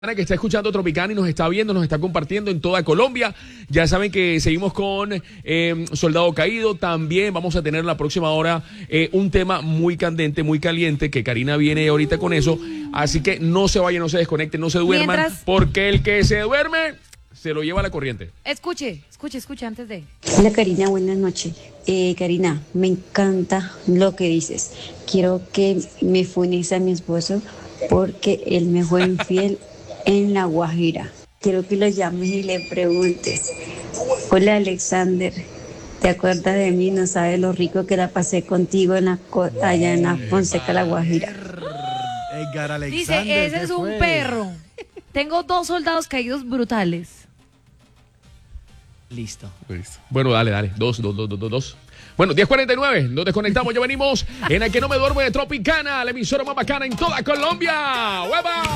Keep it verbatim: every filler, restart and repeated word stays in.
Que está escuchando Tropicana y nos está viendo, nos está compartiendo en toda Colombia. Ya saben que seguimos con eh, Soldado Caído. También vamos a tener la próxima hora eh, un tema muy candente, muy caliente, que Karina viene ahorita con eso. Así que no se vayan, no se desconecten, no se duerman, Mientras... porque el que se duerme se lo lleva la corriente. Escuche, escuche, escuche antes de... Hola Karina, buenas noches. Eh, Karina, me encanta lo que dices. Quiero que me funes a mi esposo porque él me fue infiel en La Guajira. Quiero que lo llames y le preguntes: hola Alexander, ¿te acuerdas de mí? No sabes lo rico que la pasé contigo en la, allá en la Fonseca, La Guajira. Edgar Alexander, dice, ese es un fue? perro. Tengo dos soldados caídos brutales. Listo. Listo. Bueno, dale, dale. Dos, dos, dos, dos, dos, dos. Bueno, diez cuarenta y nueve, nos desconectamos, ya venimos en el que no me duermo de Tropicana, la emisora más bacana en toda Colombia. ¡Hueva!